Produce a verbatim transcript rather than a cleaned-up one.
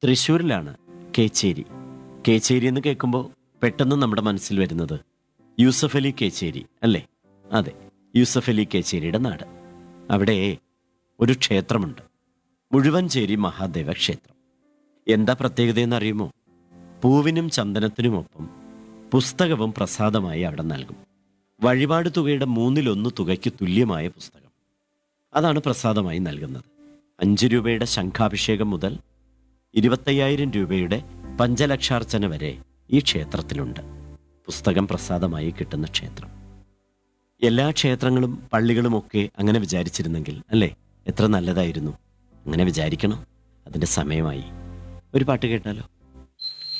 തൃശ്ശൂരിലാണ് കേച്ചേരി. കേച്ചേരി എന്ന് കേൾക്കുമ്പോൾ പെട്ടെന്ന് നമ്മുടെ മനസ്സിൽ വരുന്നത് യൂസഫ് അലി കേച്ചേരി അല്ലേ? അതെ, യൂസഫ് അലി കേച്ചേരിയുടെ നാട്. അവിടെ ഒരു ക്ഷേത്രമുണ്ട്, മുഴുവൻചേരി മഹാദേവ ക്ഷേത്രം. എന്താ പ്രത്യേകതയെന്ന് അറിയുമോ? പൂവിനും ചന്ദനത്തിനുമൊപ്പം പുസ്തകവും പ്രസാദമായി അവിടെ നൽകും. വഴിപാട് തുകയുടെ മൂന്നിലൊന്ന് തുകയ്ക്ക് തുല്യമായ പുസ്തകം, അതാണ് പ്രസാദമായി നൽകുന്നത്. അഞ്ച് രൂപയുടെ ശംഖാഭിഷേകം മുതൽ ഇരുപത്തയ്യായിരം രൂപയുടെ പഞ്ചലക്ഷാർച്ചന വരെ ഈ ക്ഷേത്രത്തിലുണ്ട്. പുസ്തകം പ്രസാദമായി കിട്ടുന്ന ക്ഷേത്രം. എല്ലാ ക്ഷേത്രങ്ങളും പള്ളികളുമൊക്കെ അങ്ങനെ വിചാരിച്ചിരുന്നെങ്കിൽ അല്ലേ, എത്ര നല്ലതായിരുന്നു. അങ്ങനെ വിചാരിക്കണം. അതിൻ്റെ സമയമായി. ഒരു പാട്ട് കേട്ടാലോ?